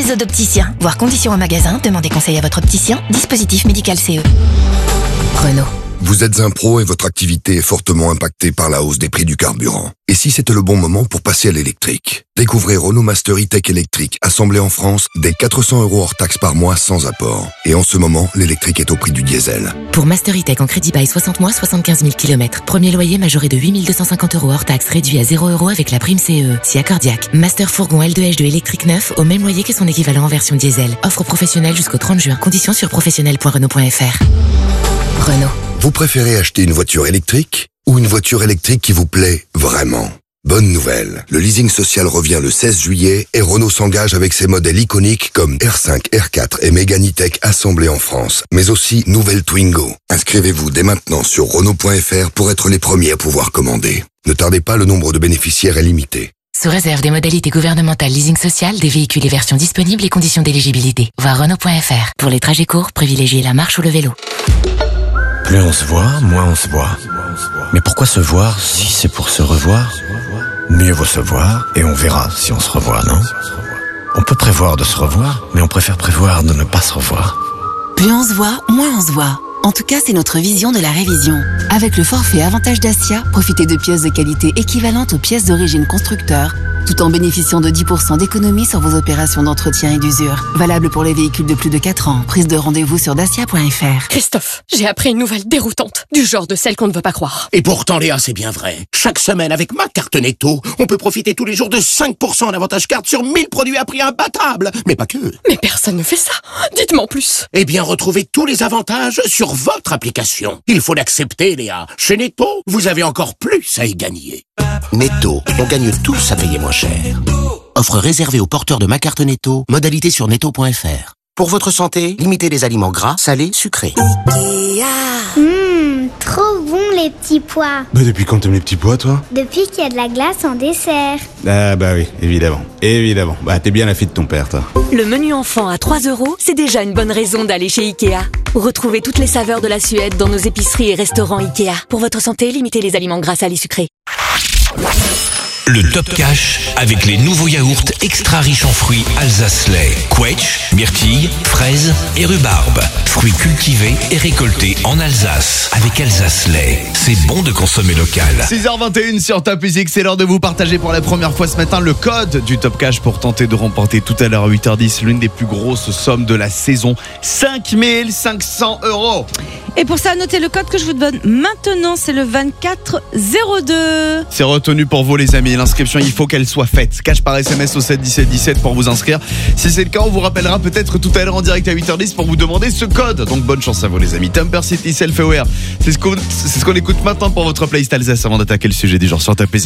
réseau d'opticiens. Voir conditions en magasin, demandez conseil à votre opticien. Dispositif médical CE. Renault. Vous êtes un pro et votre activité est fortement impactée par la hausse des prix du carburant. Et si c'était le bon moment pour passer à l'électrique? Découvrez Renault Master E-Tech électrique, assemblé en France, dès 400 € hors taxe par mois sans apport. Et en ce moment, l'électrique est au prix du diesel. Pour Master E-Tech en crédit bail 60 mois, 75 000 km. Premier loyer majoré de 8 250 € hors taxe, réduit à 0 € avec la prime CE. Si accordiaque. Master fourgon L2H2 électrique neuf, au même loyer que son équivalent en version diesel. Offre professionnelle jusqu'au 30 juin. Conditions sur professionnel.renault.fr. Renault. Vous préférez acheter une voiture électrique ou une voiture électrique qui vous plaît vraiment? Bonne nouvelle, le leasing social revient le 16 juillet et Renault s'engage avec ses modèles iconiques comme R5, R4 et Mégane E-Tech assemblés en France, mais aussi nouvelle Twingo. Inscrivez-vous dès maintenant sur Renault.fr pour être les premiers à pouvoir commander. Ne tardez pas, le nombre de bénéficiaires est limité. Sous réserve des modalités gouvernementales leasing social, des véhicules et versions disponibles et conditions d'éligibilité. Voir Renault.fr. Pour les trajets courts, privilégiez la marche ou le vélo. Plus on se voit, moins on se voit. Mais pourquoi se voir si c'est pour se revoir? Mieux vaut se voir et on verra si on se revoit, non? On peut prévoir de se revoir, mais on préfère prévoir de ne pas se revoir. Plus on se voit, moins on se voit. En tout cas, c'est notre vision de la révision. Avec le forfait Avantage Dacia, profitez de pièces de qualité équivalentes aux pièces d'origine constructeur, tout en bénéficiant de 10% d'économie sur vos opérations d'entretien et d'usure. Valable pour les véhicules de plus de 4 ans. Prise de rendez-vous sur dacia.fr. Christophe, j'ai appris une nouvelle déroutante, du genre de celle qu'on ne veut pas croire. Et pourtant, Léa, c'est bien vrai. Chaque semaine, avec ma carte Netto, on peut profiter tous les jours de 5% en avantage carte sur 1000 produits à prix imbattable. Mais pas que. Mais personne ne fait ça. Dites-moi en plus. Eh bien, retrouvez tous les avantages sur votre application. Il faut l'accepter, Léa. Chez Netto, vous avez encore plus à y gagner. Netto, on gagne tous à payer moins cher. Offre réservée aux porteurs de ma carte Netto. Modalité sur netto.fr. Pour votre santé, limitez les aliments gras, salés, sucrés. Trop bon les petits pois. Bah depuis quand t'aimes les petits pois, toi? Depuis qu'il y a de la glace en dessert. Ah bah oui, évidemment. Évidemment. Bah t'es bien la fille de ton père, toi. Le menu enfant à 3 €, c'est déjà une bonne raison d'aller chez Ikea. Retrouvez toutes les saveurs de la Suède dans nos épiceries et restaurants Ikea. Pour votre santé, limitez les aliments gras, salés, sucrés. Le Top Cash avec les nouveaux yaourts extra riches en fruits Alsace-Lait, quetch, myrtille, fraises et rhubarbe. Fruits cultivés et récoltés en Alsace avec Alsace-Lait. C'est bon de consommer local. 6h21 sur Top Music, c'est l'heure de vous partager pour la première fois ce matin le code du Top Cash pour tenter de remporter tout à l'heure à 8h10 l'une des plus grosses sommes de la saison, 5 500 €. Et pour ça, notez le code que je vous donne maintenant, c'est le 2402. C'est retenu pour vous les amis, l'inscription il faut qu'elle soit faite. Cash par SMS au 7 17 17 pour vous inscrire. Si c'est le cas, on vous rappellera peut-être tout à l'heure en direct à 8h10 pour vous demander ce code. Donc bonne chance à vous les amis. Temper City, Self Aware, c'est ce qu'on écoute maintenant pour votre playlist Alsace avant d'attaquer le sujet du jour sur Top Music.